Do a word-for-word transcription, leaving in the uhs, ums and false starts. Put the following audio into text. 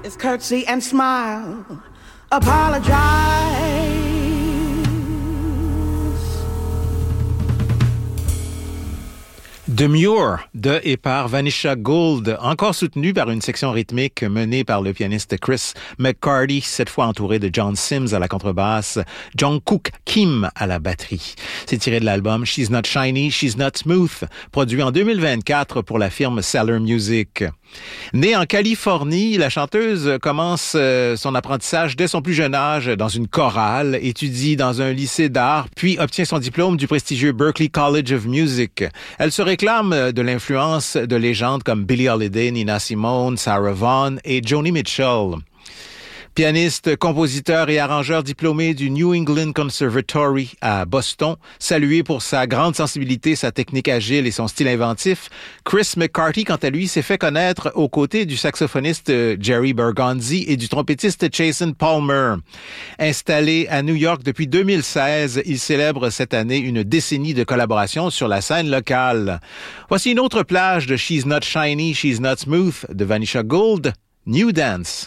is curtsy and smile. Apologize. Demure de et par Vanisha Gould, encore soutenu par une section rythmique menée par le pianiste Chris McCarty, cette fois entouré de John Sims à la contrebasse, Jungkook Kim à la batterie. C'est tiré de l'album She's Not Shiny, She's Not Smooth, produit en deux mille vingt-quatre pour la firme Sailor Music. Née en Californie, la chanteuse commence euh, son apprentissage dès son plus jeune âge dans une chorale, étudie dans un lycée d'art, puis obtient son diplôme du prestigieux Berklee College of Music. Elle se réclame de l'influence de légendes comme Billie Holiday, Nina Simone, Sarah Vaughan et Joni Mitchell. Pianiste, compositeur et arrangeur diplômé du New England Conservatory à Boston, salué pour sa grande sensibilité, sa technique agile et son style inventif, Chris McCarty, quant à lui, s'est fait connaître aux côtés du saxophoniste Jerry Bergonzi et du trompettiste Jason Palmer. Installé à New York depuis deux mille seize, il célèbre cette année une décennie de collaboration sur la scène locale. Voici une autre plage de She's Not Shiny, She's Not Smooth de Vanisha Gould, New Dance.